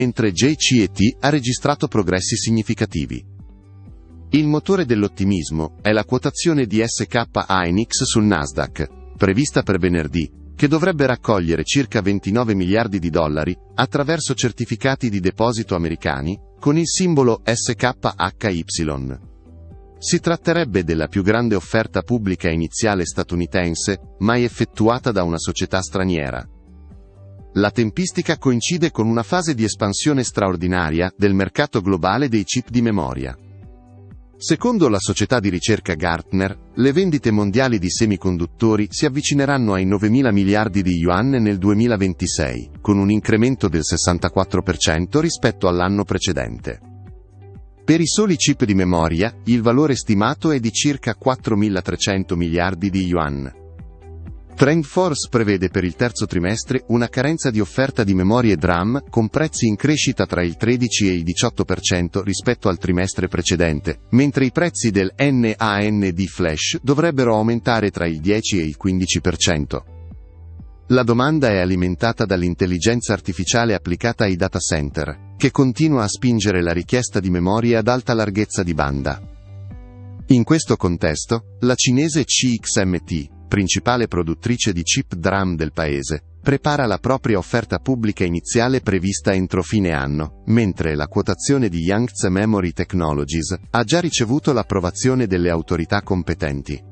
mentre JCET ha registrato progressi significativi. Il motore dell'ottimismo è la quotazione di SK Hynix sul Nasdaq, prevista per venerdì, che dovrebbe raccogliere circa 29 miliardi di dollari attraverso certificati di deposito americani con il simbolo SKHY. Si tratterebbe della più grande offerta pubblica iniziale statunitense mai effettuata da una società straniera. La tempistica coincide con una fase di espansione straordinaria del mercato globale dei chip di memoria. Secondo la società di ricerca Gartner, le vendite mondiali di semiconduttori si avvicineranno ai 9.000 miliardi di yuan nel 2026, con un incremento del 64% rispetto all'anno precedente. Per i soli chip di memoria, il valore stimato è di circa 4.300 miliardi di yuan. TrendForce prevede per il terzo trimestre una carenza di offerta di memorie DRAM con prezzi in crescita tra il 13 e il 18% rispetto al trimestre precedente, mentre i prezzi del NAND flash dovrebbero aumentare tra il 10 e il 15%. La domanda è alimentata dall'intelligenza artificiale applicata ai data center, che continua a spingere la richiesta di memorie ad alta larghezza di banda. In questo contesto, la cinese CXMT, principale produttrice di chip DRAM del paese, prepara la propria offerta pubblica iniziale prevista entro fine anno, mentre la quotazione di Yangtze Memory Technologies ha già ricevuto l'approvazione delle autorità competenti.